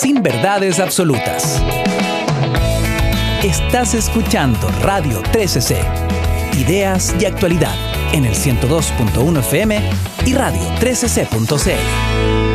sin verdades absolutas. Estás escuchando Radio 13C. Ideas y actualidad en el 102.1 FM y radio13c.cl.